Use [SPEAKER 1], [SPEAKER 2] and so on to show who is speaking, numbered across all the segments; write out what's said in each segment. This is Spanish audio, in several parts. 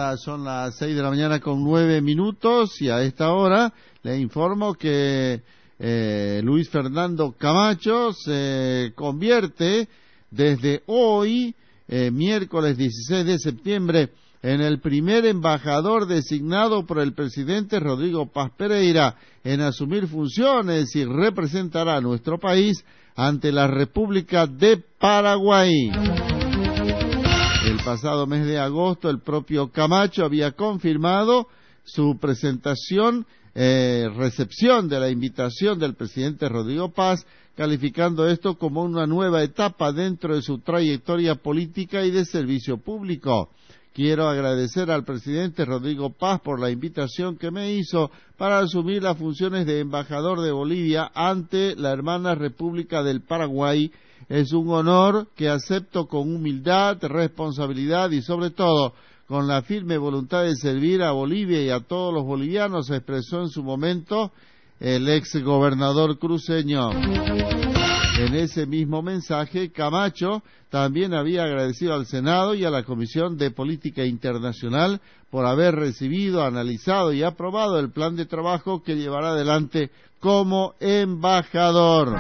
[SPEAKER 1] Ahora son las 6 de la mañana con 9 minutos y a esta hora le informo que Luis Fernando Camacho se convierte desde hoy, miércoles 16 de septiembre, en el primer embajador designado por el presidente Rodrigo Paz Pereira en asumir funciones y representará a nuestro país ante la República de Paraguay. El pasado mes de agosto, el propio Camacho había confirmado su recepción de la invitación del presidente Rodrigo Paz, calificando esto como una nueva etapa dentro de su trayectoria política y de servicio público. Quiero agradecer al presidente Rodrigo Paz por la invitación que me hizo para asumir las funciones de embajador de Bolivia ante la hermana República del Paraguay. Es un honor que acepto con humildad, responsabilidad y sobre todo con la firme voluntad de servir a Bolivia y a todos los bolivianos, expresó en su momento el ex gobernador cruceño. En ese mismo mensaje, Camacho también había agradecido al Senado y a la Comisión de Política Internacional por haber recibido, analizado y aprobado el plan de trabajo que llevará adelante como embajador.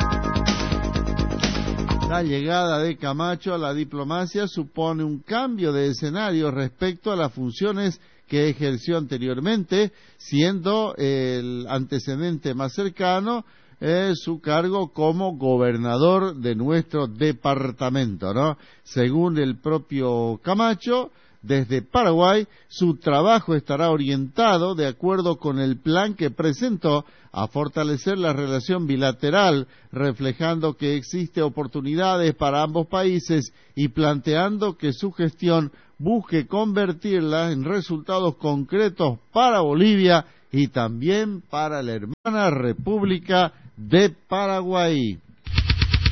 [SPEAKER 1] La llegada de Camacho a la diplomacia supone un cambio de escenario respecto a las funciones que ejerció anteriormente, siendo el antecedente más cercano su cargo como gobernador de nuestro departamento, ¿no? Según el propio Camacho, desde Paraguay, su trabajo estará orientado, de acuerdo con el plan que presentó, a fortalecer la relación bilateral, reflejando que existe oportunidades para ambos países y planteando que su gestión busque convertirla en resultados concretos para Bolivia y también para la hermana República de Paraguay.